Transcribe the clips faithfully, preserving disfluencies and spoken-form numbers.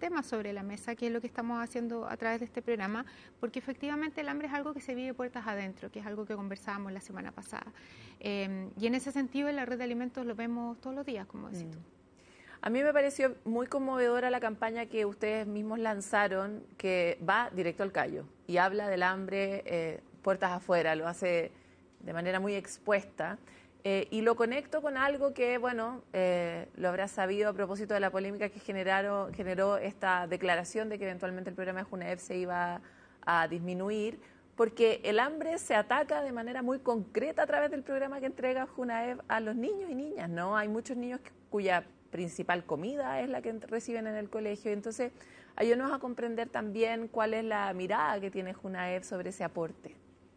temas sobre la mesa, que es lo que estamos haciendo a través de este programa, porque efectivamente el hambre es algo que se vive puertas adentro, que es algo que conversábamos la semana pasada. Eh, y en ese sentido, en la red de alimentos lo vemos todos los días, como decís tú. A mí me pareció muy conmovedora la campaña que ustedes mismos lanzaron, que va directo al callo y habla del hambre eh, puertas afuera, lo hace de manera muy expuesta. Eh, y lo conecto con algo que, bueno, eh, lo habrás sabido a propósito de la polémica que generaron, generó esta declaración de que eventualmente el programa de Junaev se iba a disminuir, porque el hambre se ataca de manera muy concreta a través del programa que entrega Junaev a los niños y niñas, ¿no? Hay muchos niños cuya principal comida es la que reciben en el colegio, entonces ayúdanos a comprender también cuál es la mirada que tiene Junaev sobre ese aporte.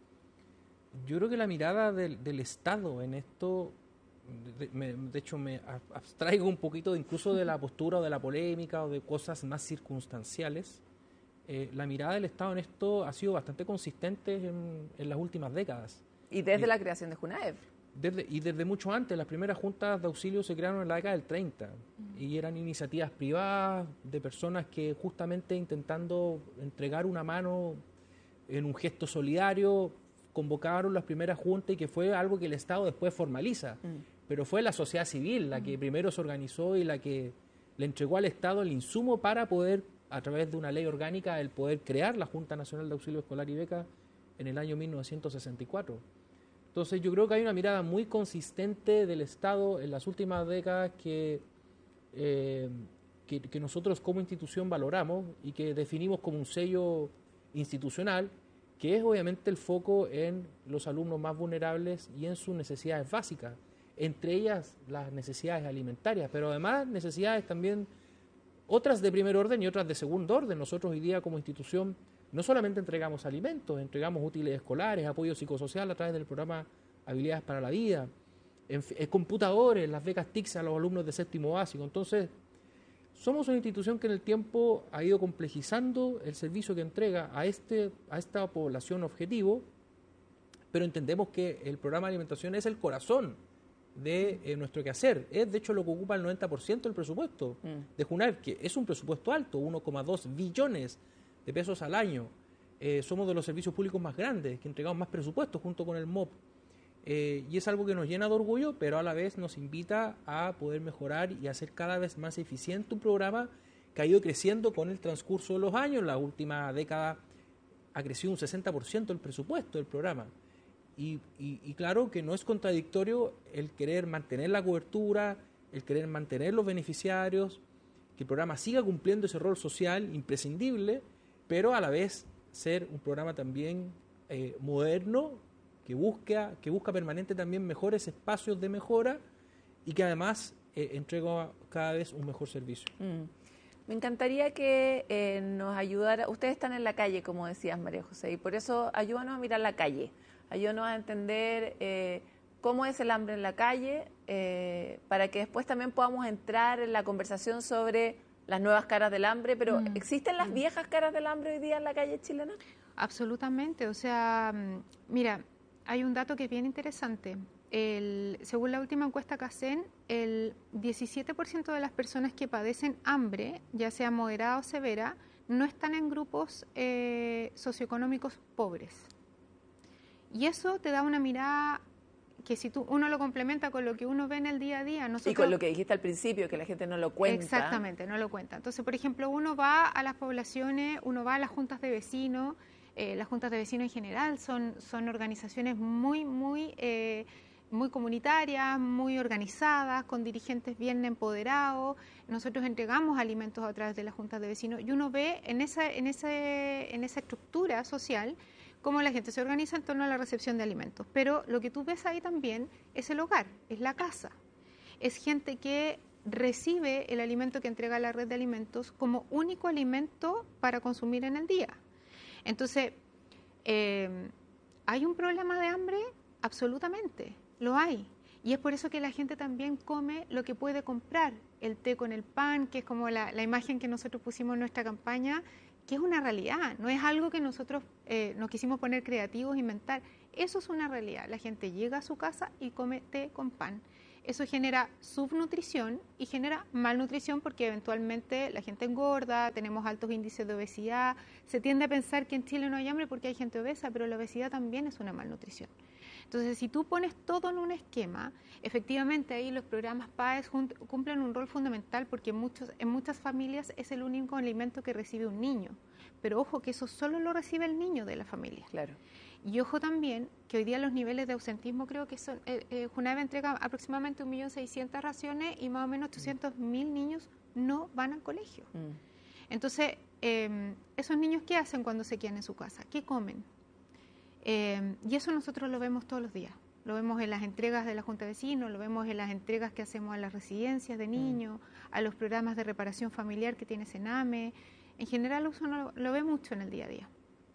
Yo creo que la mirada del, del Estado en esto, de, me, de hecho me abstraigo un poquito incluso de la postura o de la polémica o de cosas más circunstanciales. Eh, la mirada del Estado en esto ha sido bastante consistente en, en las últimas décadas. Y desde y, la creación de Junaev. Desde, y desde mucho antes, las primeras juntas de auxilio se crearon en la década del treinta uh-huh. y eran iniciativas privadas de personas que justamente intentando entregar una mano en un gesto solidario convocaron las primeras juntas y que fue algo que el Estado después formaliza. Mm. Pero fue la sociedad civil la que primero se organizó y la que le entregó al Estado el insumo para poder, a través de una ley orgánica, el poder crear la Junta Nacional de Auxilio Escolar y Beca en el año mil novecientos sesenta y cuatro. Entonces yo creo que hay una mirada muy consistente del Estado en las últimas décadas que, eh, que, que nosotros como institución valoramos y que definimos como un sello institucional, que es obviamente el foco en los alumnos más vulnerables y en sus necesidades básicas, entre ellas las necesidades alimentarias, pero además necesidades también otras de primer orden y otras de segundo orden. Nosotros hoy día como institución no solamente entregamos alimentos, entregamos útiles escolares, apoyo psicosocial a través del programa Habilidades para la Vida, en, en computadores, las becas T I C S a los alumnos de séptimo básico. Entonces, somos una institución que en el tiempo ha ido complejizando el servicio que entrega a, este, a esta población objetivo, pero entendemos que el programa de alimentación es el corazón de eh, nuestro quehacer. Es de hecho lo que ocupa el noventa por ciento del presupuesto mm. de Junaev, que es un presupuesto alto, uno coma dos billones de pesos al año. Eh, somos de los servicios públicos más grandes, que entregamos más presupuestos junto con el M O P. Eh, y es algo que nos llena de orgullo, pero a la vez nos invita a poder mejorar y hacer cada vez más eficiente un programa que ha ido creciendo con el transcurso de los años. La última década ha crecido un sesenta por ciento el presupuesto del programa. Y, y, y claro que no es contradictorio el querer mantener la cobertura, el querer mantener los beneficiarios, que el programa siga cumpliendo ese rol social imprescindible, pero a la vez ser un programa también eh, moderno, que busca, que busca permanente también mejores espacios de mejora y que además eh, entrega cada vez un mejor servicio. Mm. Me encantaría que eh, nos ayudara, ustedes están en la calle, como decías María José, y por eso ayúdanos a mirar la calle, ayúdanos a entender eh, cómo es el hambre en la calle, eh, para que después también podamos entrar en la conversación sobre las nuevas caras del hambre, pero mm. ¿existen las mm. viejas caras del hambre hoy día en la calle chilena? Absolutamente, o sea, mira, hay un dato que es bien interesante. El, según la última encuesta CACEN, el diecisiete por ciento de las personas que padecen hambre, ya sea moderada o severa, no están en grupos eh, socioeconómicos pobres. Y eso te da una mirada que si tú, uno lo complementa con lo que uno ve en el día a día... Nosotros, y con lo que dijiste al principio, que la gente no lo cuenta. Exactamente, no lo cuenta. Entonces, por ejemplo, uno va a las poblaciones, uno va a las juntas de vecinos. Eh, las juntas de vecinos en general son, son organizaciones muy, muy, eh, muy comunitarias, muy organizadas, con dirigentes bien empoderados. Nosotros entregamos alimentos a través de las juntas de vecinos y uno ve en esa, en ese, en esa estructura social cómo la gente se organiza en torno a la recepción de alimentos. Pero lo que tú ves ahí también es el hogar, es la casa. Es gente que recibe el alimento que entrega la red de alimentos como único alimento para consumir en el día. Entonces, eh, ¿hay un problema de hambre? Absolutamente, lo hay. Y es por eso que la gente también come lo que puede comprar. El té con el pan, que es como la, la imagen que nosotros pusimos en nuestra campaña, que es una realidad, no es algo que nosotros eh, nos quisimos poner creativos, inventar. Eso es una realidad. La gente llega a su casa y come té con pan. Eso genera subnutrición y genera malnutrición porque eventualmente la gente engorda, tenemos altos índices de obesidad. Se tiende a pensar que en Chile no hay hambre porque hay gente obesa, pero la obesidad también es una malnutrición. Entonces, si tú pones todo en un esquema, efectivamente ahí los programas P A E S cumplen un rol fundamental porque en, muchos, en muchas familias es el único alimento que recibe un niño. Pero ojo que eso solo lo recibe el niño de la familia. Claro. Y ojo también que hoy día los niveles de ausentismo creo que son, eh, eh, Junaeve entrega aproximadamente un millón seiscientas mil raciones y más o menos ochocientos mil niños no van al colegio. Mm. Entonces, eh, ¿esos niños qué hacen cuando se quedan en su casa? ¿Qué comen? Eh, y eso nosotros lo vemos todos los días. Lo vemos en las entregas de la Junta de Vecinos, lo vemos en las entregas que hacemos a las residencias de niños, mm. a los programas de reparación familiar que tiene Sename. En general eso no, lo ve mucho en el día a día.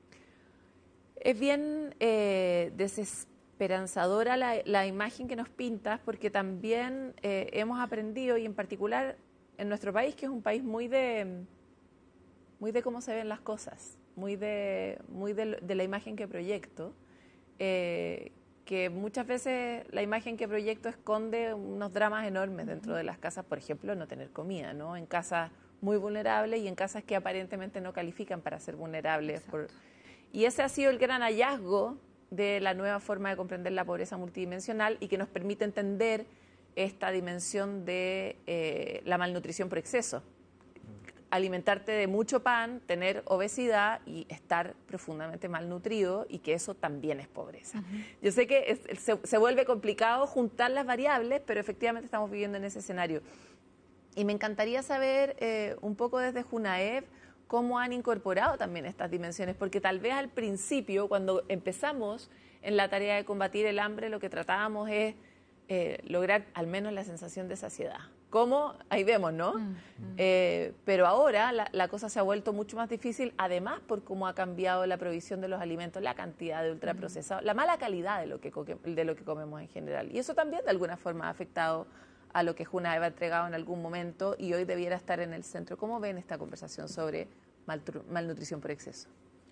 Es bien eh, desesperanzadora la, la imagen que nos pintas, porque también eh, hemos aprendido, y en particular en nuestro país, que es un país muy de, muy de cómo se ven las cosas, muy de, muy de, de la imagen que proyecto, eh, que muchas veces la imagen que proyecto esconde unos dramas enormes dentro de las casas, por ejemplo, no tener comida, ¿no? En casas muy vulnerables y en casas que aparentemente no califican para ser vulnerables. Por, y ese ha sido el gran hallazgo de la nueva forma de comprender la pobreza multidimensional y que nos permite entender esta dimensión de eh, la malnutrición por exceso. Alimentarte de mucho pan, tener obesidad y estar profundamente malnutrido, y que eso también es pobreza. Uh-huh. Yo sé que es, se, se vuelve complicado juntar las variables, pero efectivamente estamos viviendo en ese escenario. Y me encantaría saber eh, un poco desde Junaev cómo han incorporado también estas dimensiones, porque tal vez al principio, cuando empezamos en la tarea de combatir el hambre, lo que tratábamos es eh, lograr al menos la sensación de saciedad. ¿Cómo? Ahí vemos, ¿no? Mm, mm. Eh, pero ahora la, la cosa se ha vuelto mucho más difícil, además por cómo ha cambiado la provisión de los alimentos, la cantidad de ultraprocesados, mm. la mala calidad de lo, que, de lo que comemos en general. Y eso también de alguna forma ha afectado a lo que Junaev ha entregado en algún momento y hoy debiera estar en el centro. ¿Cómo ven esta conversación sobre malnutrición por exceso?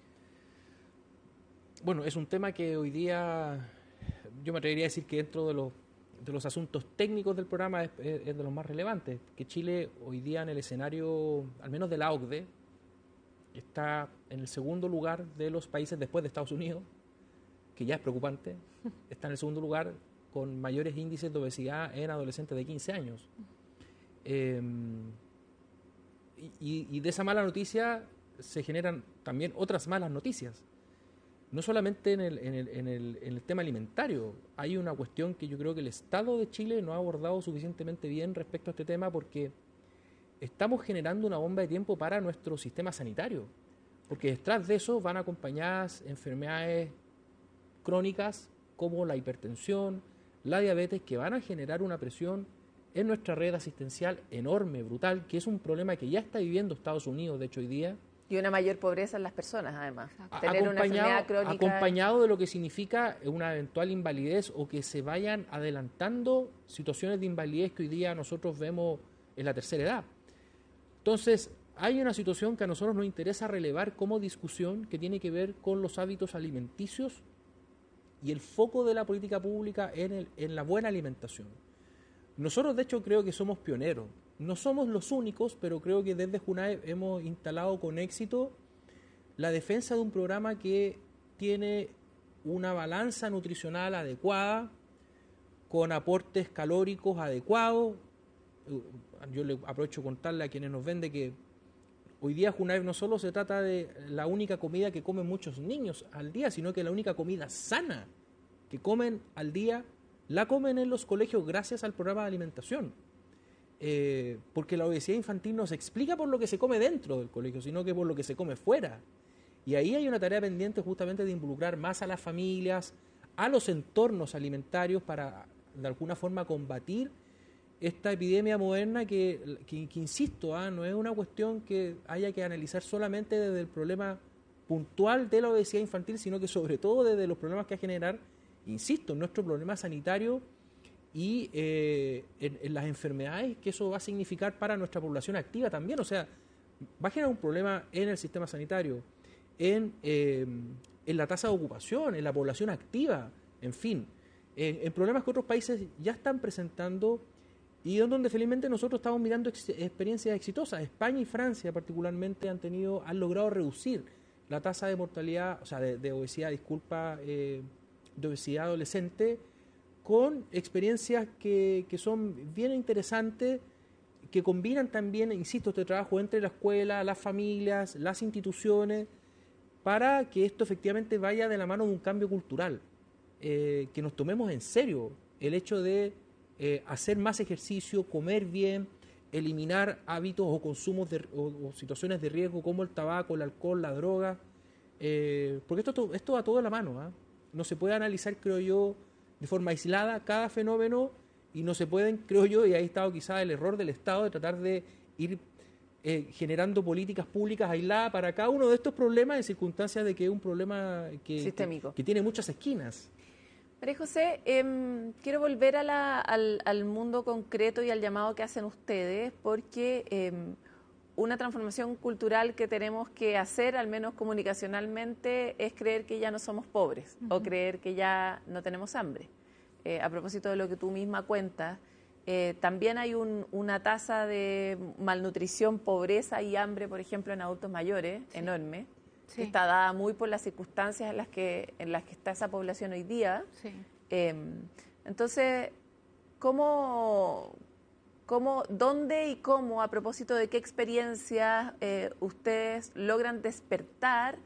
Bueno, es un tema que hoy día yo me atrevería a decir que dentro de los, de los asuntos técnicos del programa es, es de los más relevantes, que Chile hoy día en el escenario, al menos de la O C D E, está en el segundo lugar de los países después de Estados Unidos, que ya es preocupante, está en el segundo lugar con mayores índices de obesidad en adolescentes de quince años. Eh, y, y de esa mala noticia se generan también otras malas noticias. No solamente en el, en, el, en, el, en el tema alimentario, hay una cuestión que yo creo que el Estado de Chile no ha abordado suficientemente bien respecto a este tema, porque estamos generando una bomba de tiempo para nuestro sistema sanitario, porque detrás de eso van acompañadas enfermedades crónicas como la hipertensión, la diabetes, que van a generar una presión en nuestra red asistencial enorme, brutal, que es un problema que ya está viviendo Estados Unidos, de hecho, hoy día. Y una mayor pobreza en las personas, además. A, Tener una enfermedad crónica. Acompañado de lo que significa una eventual invalidez o que se vayan adelantando situaciones de invalidez que hoy día nosotros vemos en la tercera edad. Entonces, hay una situación que a nosotros nos interesa relevar como discusión que tiene que ver con los hábitos alimenticios y el foco de la política pública en, el, en la buena alimentación. Nosotros, de hecho, creo que somos pioneros. No somos los únicos, pero creo que desde Junaev hemos instalado con éxito la defensa de un programa que tiene una balanza nutricional adecuada, con aportes calóricos adecuados. Yo le aprovecho a contarle a quienes nos ven de que hoy día Junaev no solo se trata de la única comida que comen muchos niños al día, sino que la única comida sana que comen al día la comen en los colegios gracias al programa de alimentación. Eh, porque la obesidad infantil no se explica por lo que se come dentro del colegio, sino que por lo que se come fuera. Y ahí hay una tarea pendiente justamente de involucrar más a las familias, a los entornos alimentarios para de alguna forma combatir esta epidemia moderna que, que, que insisto, ¿ah? no es una cuestión que haya que analizar solamente desde el problema puntual de la obesidad infantil, sino que sobre todo desde los problemas que va a generar, insisto, nuestro problema sanitario y eh, en, en las enfermedades que eso va a significar para nuestra población activa también. O sea, va a generar un problema en el sistema sanitario, en, eh, en la tasa de ocupación, en la población activa, en fin. en, en problemas que otros países ya están presentando y donde felizmente nosotros estamos mirando ex, experiencias exitosas. España y Francia particularmente han tenido, han logrado reducir la tasa de mortalidad, o sea, de, de obesidad, disculpa, eh, de obesidad adolescente, con experiencias que, que son bien interesantes, que combinan también, insisto, este trabajo entre la escuela, las familias, las instituciones, para que esto efectivamente vaya de la mano de un cambio cultural, eh, que nos tomemos en serio el hecho de eh, hacer más ejercicio, comer bien, eliminar hábitos o consumos de, o, o situaciones de riesgo como el tabaco, el alcohol, la droga, eh, porque esto, esto va todo de la mano, ¿eh? No se puede analizar, creo yo, de forma aislada cada fenómeno y no se pueden, creo yo, y ahí ha estado quizás el error del Estado de tratar de ir eh, generando políticas públicas aisladas para cada uno de estos problemas en circunstancias de que es un problema que, sistémico, que, que tiene muchas esquinas. María José, eh, quiero volver a la, al, al mundo concreto y al llamado que hacen ustedes, porque eh, una transformación cultural que tenemos que hacer, al menos comunicacionalmente, es creer que ya no somos pobres, uh-huh, o creer que ya no tenemos hambre. Eh, a propósito de lo que tú misma cuentas, eh, también hay un, una tasa de malnutrición, pobreza y hambre, por ejemplo, en adultos mayores, sí, enorme, sí, que está dada muy por las circunstancias en las que, en las que está esa población hoy día. Sí. Eh, entonces, ¿cómo, cómo, dónde y cómo, a propósito de qué experiencias eh, ustedes logran despertar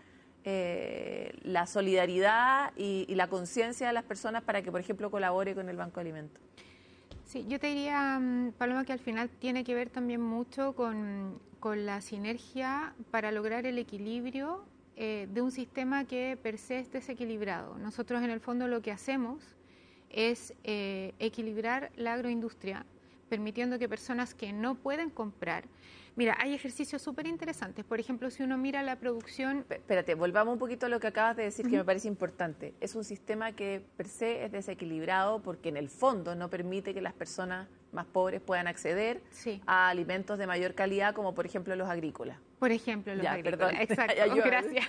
Eh, la solidaridad y, y la conciencia de las personas para que, por ejemplo, colabore con el Banco de Alimentos? Sí, yo te diría, Paloma, que al final tiene que ver también mucho con, con la sinergia para lograr el equilibrio eh, de un sistema que per se es desequilibrado. Nosotros, en el fondo, lo que hacemos es eh, equilibrar la agroindustria, permitiendo que personas que no pueden comprar... Mira, hay ejercicios súper interesantes. Por ejemplo, si uno mira la producción... Espérate, volvamos un poquito a lo que acabas de decir, uh-huh, que me parece importante. Es un sistema que per se es desequilibrado porque en el fondo no permite que las personas más pobres puedan acceder, sí, a alimentos de mayor calidad, como por ejemplo los agrícolas. Por ejemplo, los ya, agrícolas. Perdón. Exacto, gracias.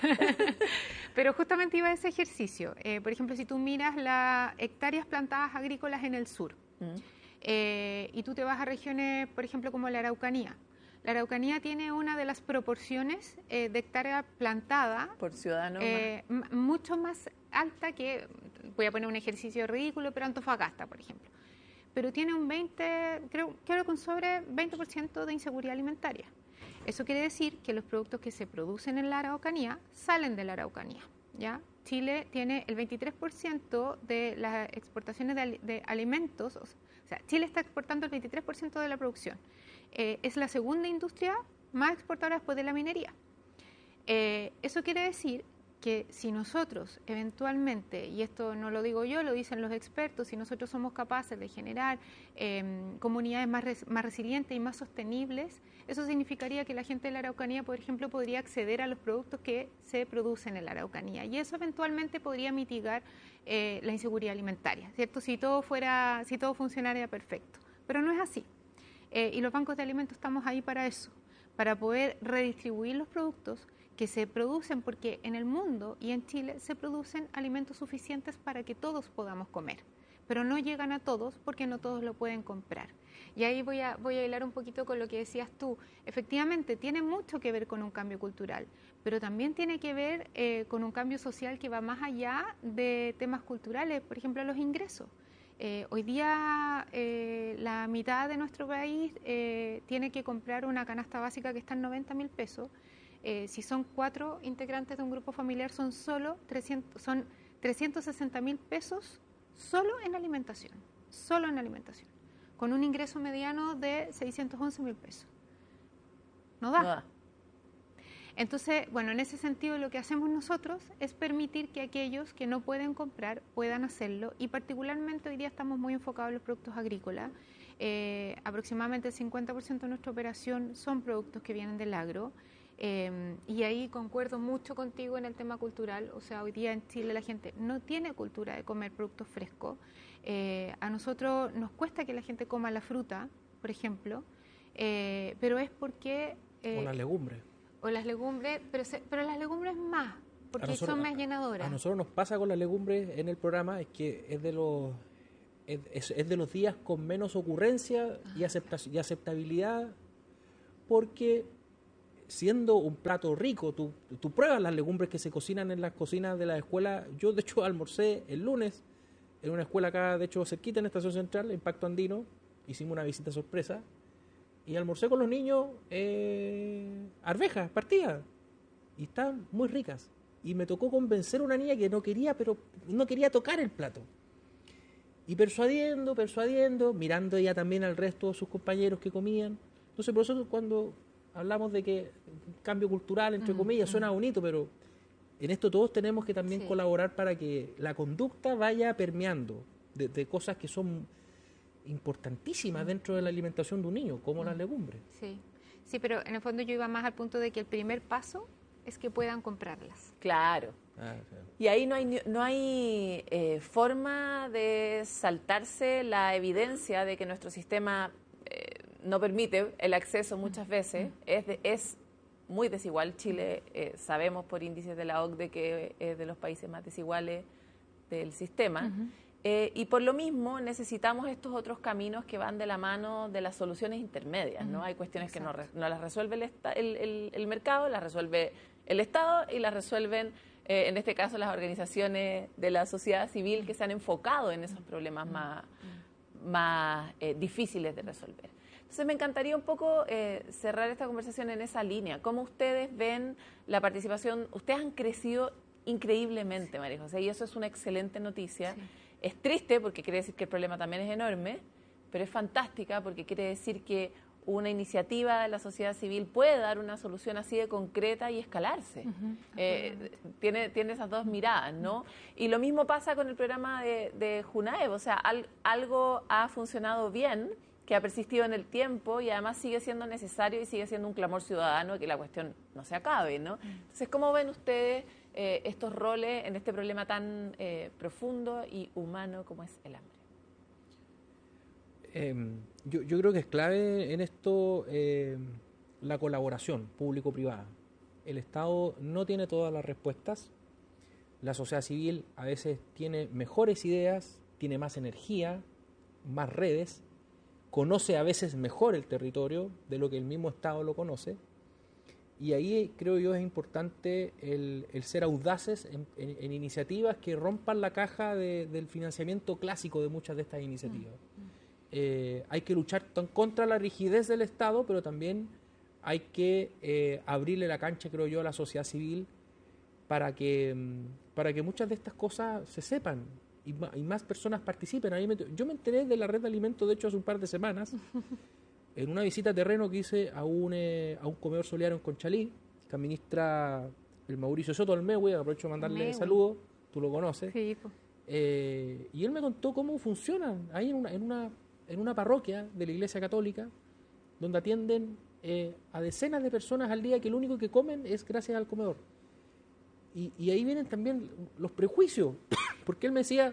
Pero justamente iba a ese ejercicio. Eh, por ejemplo, si tú miras las hectáreas plantadas agrícolas en el sur, uh-huh, eh, y tú te vas a regiones, por ejemplo, como la Araucanía. La Araucanía tiene una de las proporciones eh, de hectárea plantada por ciudadano eh, más. mucho más alta que, voy a poner un ejercicio ridículo, pero Antofagasta, por ejemplo. Pero tiene un veinte, creo, creo que un sobre veinte por ciento de inseguridad alimentaria. Eso quiere decir que los productos que se producen en la Araucanía salen de la Araucanía, ¿ya? Chile tiene el veintitrés por ciento de las exportaciones de, de alimentos, o sea, Chile está exportando el veintitrés por ciento de la producción. Eh, es la segunda industria más exportadora después de la minería. Eh, eso quiere decir que si nosotros eventualmente, y esto no lo digo yo, lo dicen los expertos, si nosotros somos capaces de generar eh, comunidades más, res, más resilientes y más sostenibles, eso significaría que la gente de la Araucanía, por ejemplo, podría acceder a los productos que se producen en la Araucanía, y eso eventualmente podría mitigar eh, la inseguridad alimentaria, ¿cierto? Si todo fuera, si todo funcionara perfecto, pero no es así. Eh, y los bancos de alimentos estamos ahí para eso, para poder redistribuir los productos que se producen, porque en el mundo y en Chile se producen alimentos suficientes para que todos podamos comer, pero no llegan a todos porque no todos lo pueden comprar. Y ahí voy a, voy a hilar un poquito con lo que decías tú. Efectivamente, tiene mucho que ver con un cambio cultural, pero también tiene que ver eh, con un cambio social que va más allá de temas culturales, por ejemplo, los ingresos. Eh, hoy día eh, la mitad de nuestro país eh, tiene que comprar una canasta básica que está en noventa mil pesos. Eh, si son cuatro integrantes de un grupo familiar, son solo trescientos, son trescientos sesenta mil pesos solo en alimentación, solo en alimentación, con un ingreso mediano de seiscientos once mil pesos. No da. No da. Entonces, bueno, en ese sentido lo que hacemos nosotros es permitir que aquellos que no pueden comprar puedan hacerlo, y particularmente hoy día estamos muy enfocados en los productos agrícolas. Eh, aproximadamente el cincuenta por ciento de nuestra operación son productos que vienen del agro. Eh, y ahí concuerdo mucho contigo en el tema cultural. O sea, hoy día en Chile la gente no tiene cultura de comer productos frescos. Eh, a nosotros nos cuesta que la gente coma la fruta, por ejemplo, eh, pero es porque... Eh, o las legumbres. O las legumbres, pero, se, pero las legumbres más, porque nosotros, son más llenadoras. A nosotros nos pasa con las legumbres en el programa, es que es de los es, es, es de los días con menos ocurrencia y, acepta, y aceptabilidad, porque siendo un plato rico, tú, tú pruebas las legumbres que se cocinan en las cocinas de la escuela. Yo, de hecho, almorcé el lunes en una escuela acá, de hecho, cerquita en Estación Central, Impacto Andino. Hicimos una visita sorpresa y almorcé con los niños eh, arvejas partidas y están muy ricas. Y me tocó convencer a una niña que no quería, pero no quería tocar el plato. Y persuadiendo, persuadiendo, mirando ella también al resto de sus compañeros que comían. Entonces, por eso cuando hablamos de que cambio cultural, entre comillas, mm, suena bonito, pero en esto todos tenemos que también sí. colaborar para que la conducta vaya permeando de, de cosas que son importantísimas mm. dentro de la alimentación de un niño, como mm. las legumbres. Sí. sí, pero en el fondo yo iba más al punto de que el primer paso es que puedan comprarlas. Claro. Ah, claro. Y ahí no hay, no hay eh, forma de saltarse la evidencia de que nuestro sistema eh, no permite el acceso muchas veces. Mm. Es, de, es muy desigual. Chile, eh, sabemos por índices de la O C D E que es de los países más desiguales del sistema. Uh-huh. Eh, y por lo mismo necesitamos estos otros caminos que van de la mano de las soluciones intermedias, ¿no? Hay cuestiones Exacto. que no, no las resuelve el, el, el, el mercado, las resuelve el Estado y las resuelven, eh, en este caso, las organizaciones de la sociedad civil que se han enfocado en esos problemas más, más eh, difíciles de resolver. Entonces me encantaría un poco eh, cerrar esta conversación en esa línea. ¿Cómo ustedes ven la participación? Ustedes han crecido increíblemente, María José, y eso es una excelente noticia. Sí. Es triste porque quiere decir que el problema también es enorme, pero es fantástica porque quiere decir que una iniciativa de la sociedad civil puede dar una solución así de concreta y escalarse. Uh-huh. eh, tiene, tiene esas dos miradas, ¿no? Y lo mismo pasa con el programa de, de Junaev, o sea, al, algo ha funcionado bien, que ha persistido en el tiempo y además sigue siendo necesario y sigue siendo un clamor ciudadano de que la cuestión no se acabe, ¿no? Entonces, ¿cómo ven ustedes eh, estos roles en este problema tan eh, profundo y humano como es el hambre? Eh, yo, yo creo que es clave en esto eh, la colaboración público-privada. El Estado no tiene todas las respuestas. La sociedad civil a veces tiene mejores ideas, tiene más energía, más redes, conoce a veces mejor el territorio de lo que el mismo Estado lo conoce, y ahí creo yo es importante el, el ser audaces en, en, en iniciativas que rompan la caja de, del financiamiento clásico de muchas de estas iniciativas. Mm. Eh, hay que luchar contra la rigidez del Estado, pero también hay que eh, abrirle la cancha, creo yo, a la sociedad civil para que, para que muchas de estas cosas se sepan y más, y más personas participen. Ahí me, yo me enteré de la red de alimentos, de hecho, hace un par de semanas, en una visita a terreno que hice a un, eh, a un comedor solidario en Conchalí, que administra el Mauricio Soto Almehue, aprovecho de mandarle saludos, tú lo conoces. Sí, pues. eh, y él me contó cómo funciona ahí en una, en una, en una parroquia de la Iglesia Católica, donde atienden eh, a decenas de personas al día que lo único que comen es gracias al comedor. Y, y ahí vienen también los prejuicios, porque él me decía,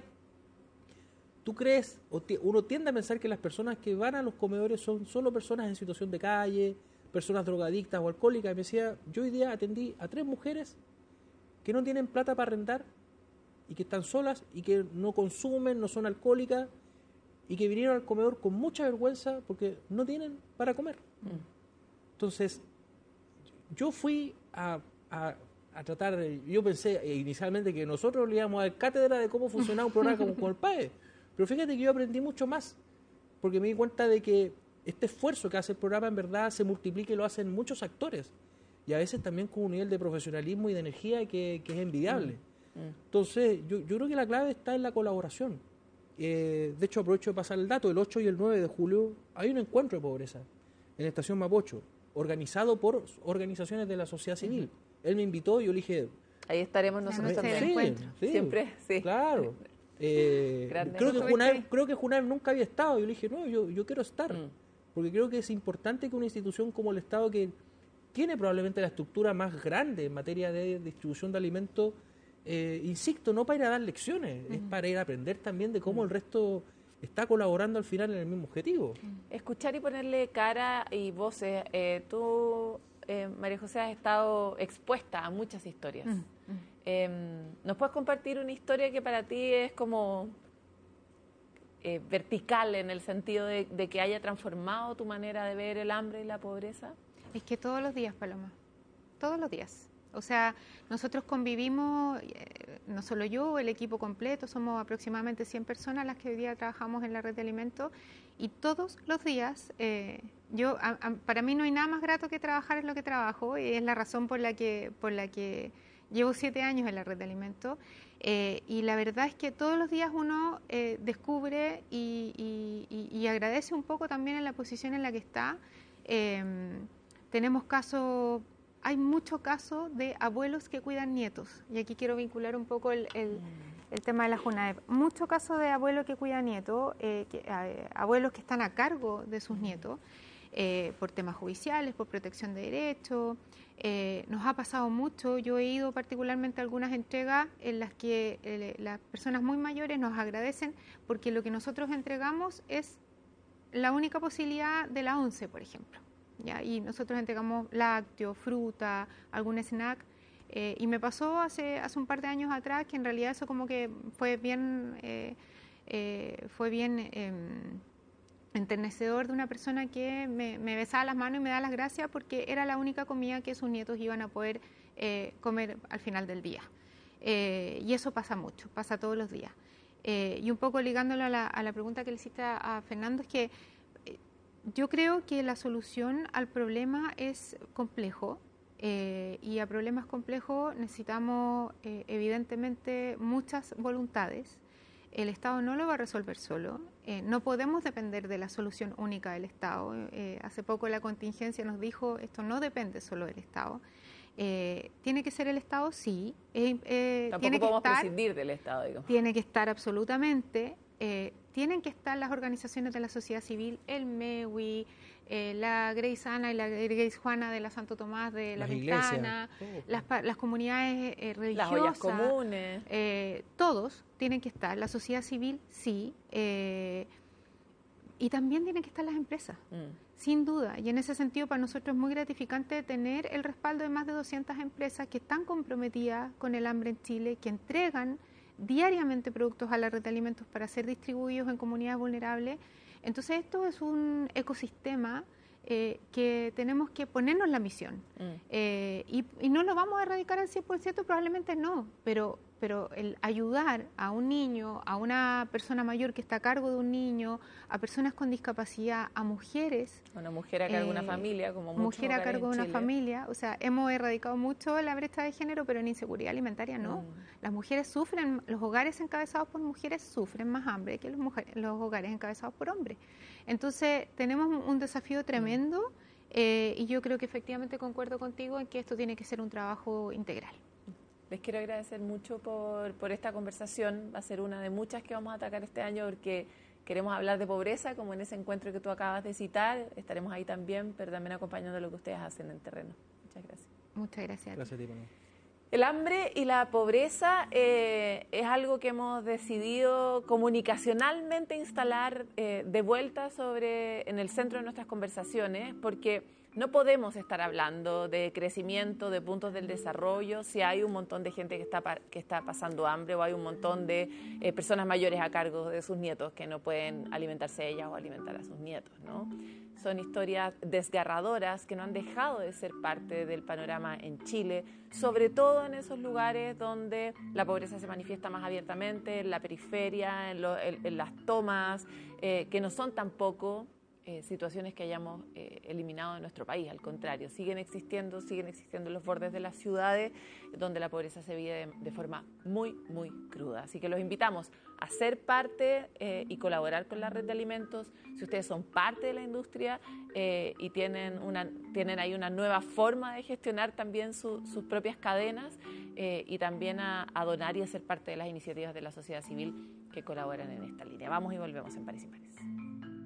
tú crees, o t- uno tiende a pensar que las personas que van a los comedores son solo personas en situación de calle, personas drogadictas o alcohólicas. Y me decía, yo hoy día atendí a tres mujeres que no tienen plata para arrendar y que están solas y que no consumen, no son alcohólicas y que vinieron al comedor con mucha vergüenza porque no tienen para comer. Mm. Entonces, yo fui a... a a tratar, de, yo pensé inicialmente que nosotros le íbamos a dar cátedra de cómo funcionaba un programa como con el P A E, pero fíjate que yo aprendí mucho más, porque me di cuenta de que este esfuerzo que hace el programa en verdad se multiplica y lo hacen muchos actores, y a veces también con un nivel de profesionalismo y de energía que, que es envidiable. Mm. Mm. Entonces, yo, yo creo que la clave está en la colaboración. Eh, de hecho, aprovecho de pasar el dato, el ocho y el nueve de julio hay un encuentro de pobreza en la Estación Mapocho, organizado por organizaciones de la sociedad civil. Mm. Él me invitó y yo le dije... Ahí estaremos nosotros también. Sí, sí, siempre, sí. Claro. Eh, creo, que Junaev, creo que Junaev nunca había estado. Yo le dije, no, yo, yo quiero estar. Mm. Porque creo que es importante que una institución como el Estado, que tiene probablemente la estructura más grande en materia de distribución de alimentos, eh, insisto, no para ir a dar lecciones, mm. es para ir a aprender también de cómo mm. el resto está colaborando al final en el mismo objetivo. Escuchar y ponerle cara y voces. Eh, tú... Eh, María José, has estado expuesta a muchas historias. Mm, mm. Eh, ¿Nos puedes compartir una historia que para ti es como eh, vertical en el sentido de, de que haya transformado tu manera de ver el hambre y la pobreza? Es que todos los días, Paloma, todos los días. O sea, nosotros convivimos, eh, no solo yo, el equipo completo, somos aproximadamente cien personas las que hoy día trabajamos en la red de alimentos y todos los días, eh, yo, a, a, para mí no hay nada más grato que trabajar en lo que trabajo y es la razón por la que, por la que llevo siete años en la red de alimentos eh, y la verdad es que todos los días uno eh, descubre y, y, y, y agradece un poco también en la posición en la que está. Eh, tenemos casos... Hay muchos casos de abuelos que cuidan nietos, y aquí quiero vincular un poco el, el, el tema de la JUNAEP. Muchos casos de abuelos que cuidan nietos, eh, que, eh, abuelos que están a cargo de sus nietos, eh, por temas judiciales, por protección de derechos. Eh, nos ha pasado mucho, yo he ido particularmente a algunas entregas en las que eh, las personas muy mayores nos agradecen porque lo que nosotros entregamos es la única posibilidad de la once, por ejemplo. ¿Ya? Y nosotros entregamos lácteos, fruta, algún snack. Eh, y me pasó hace, hace un par de años atrás que en realidad eso como que fue bien, eh, eh, fue bien eh, enternecedor de una persona que me, me besaba las manos y me da las gracias porque era la única comida que sus nietos iban a poder eh, comer al final del día. Eh, y eso pasa mucho, pasa todos los días. Eh, y un poco ligándolo a la, a la pregunta que le hiciste a, a Fernando, es que yo creo que la solución al problema es complejo eh, y a problemas complejos necesitamos eh, evidentemente muchas voluntades. El Estado no lo va a resolver solo, eh, no podemos depender de la solución única del Estado. Eh, hace poco la contingencia nos dijo esto no depende solo del Estado. Eh, ¿Tiene que ser el Estado? Sí. Eh, eh, Tampoco tiene que podemos estar, prescindir del Estado, digamos. Tiene que estar absolutamente. Eh, tienen que estar las organizaciones de la sociedad civil, el MEWI, eh, la Grace Ana y la Grace Juana de la Santo Tomás de la Las Ventana, iglesias, las, las comunidades eh, religiosas, las ollas comunes, eh, todos tienen que estar, la sociedad civil sí, eh, y también tienen que estar las empresas, mm. sin duda, y en ese sentido para nosotros es muy gratificante tener el respaldo de más de doscientas empresas que están comprometidas con el hambre en Chile, que entregan diariamente productos a la red de alimentos para ser distribuidos en comunidades vulnerables. Entonces esto es un ecosistema eh, que tenemos que ponernos la misión mm. eh, y, y no lo vamos a erradicar al cien por ciento, probablemente no, pero, pero el ayudar a un niño, a una persona mayor que está a cargo de un niño, a personas con discapacidad, a mujeres. Una mujer a cargo de eh, una familia, como muchos mujer a cargo de una familia, o sea, hemos erradicado mucho la brecha de género, pero en inseguridad alimentaria no. Mm. Las mujeres sufren, los hogares encabezados por mujeres sufren más hambre que los, mujeres, los hogares encabezados por hombres. Entonces, tenemos un, un desafío tremendo mm. eh, y yo creo que efectivamente concuerdo contigo en que esto tiene que ser un trabajo integral. Les quiero agradecer mucho por, por esta conversación. Va a ser una de muchas que vamos a atacar este año porque queremos hablar de pobreza, como en ese encuentro que tú acabas de citar. Estaremos ahí también, pero también acompañando lo que ustedes hacen en terreno. Muchas gracias. Muchas gracias. Gracias a ti, Pablo. El hambre y la pobreza eh, es algo que hemos decidido comunicacionalmente instalar eh, de vuelta sobre, en el centro de nuestras conversaciones, porque no podemos estar hablando de crecimiento, de puntos del desarrollo, si hay un montón de gente que está, que está pasando hambre o hay un montón de eh, personas mayores a cargo de sus nietos que no pueden alimentarse ellas o alimentar a sus nietos, ¿no? Son historias desgarradoras que no han dejado de ser parte del panorama en Chile, sobre todo en esos lugares donde la pobreza se manifiesta más abiertamente, en la periferia, en, lo, en, en las tomas, eh, que no son tampoco eh, situaciones que hayamos eh, eliminado de nuestro país. Al contrario, siguen existiendo, siguen existiendo en los bordes de las ciudades donde la pobreza se vive de, de forma muy, muy cruda. Así que los invitamos a ser parte eh, y colaborar con la red de alimentos. Si ustedes son parte de la industria eh, y tienen, una, tienen ahí una nueva forma de gestionar también su, sus propias cadenas eh, y también a, a donar y a ser parte de las iniciativas de la sociedad civil que colaboran en esta línea. Vamos y volvemos en París y París.